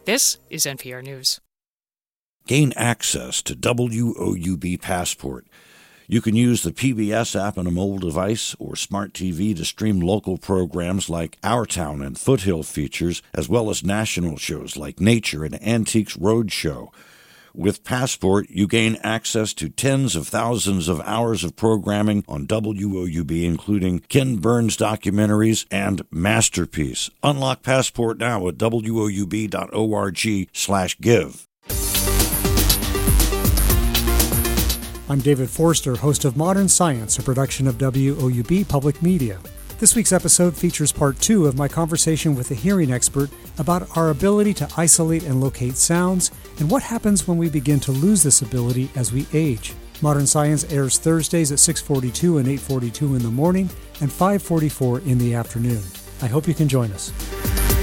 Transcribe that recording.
This is NPR News. Gain access to WOUB Passport. You can use the PBS app on a mobile device or smart TV to stream local programs like Our Town and Foothill Features, as well as national shows like Nature and Antiques Roadshow. With Passport, you gain access to tens of thousands of hours of programming on WOUB, including Ken Burns documentaries and Masterpiece. Unlock Passport now at woub.org/give. I'm David Forster, host of Modern Science, a production of WOUB Public Media. This week's episode features part 2 of my conversation with a hearing expert about our ability to isolate and locate sounds and what happens when we begin to lose this ability as we age. Modern Science airs Thursdays at 6:42 and 8:42 in the morning and 5:44 in the afternoon. I hope you can join us.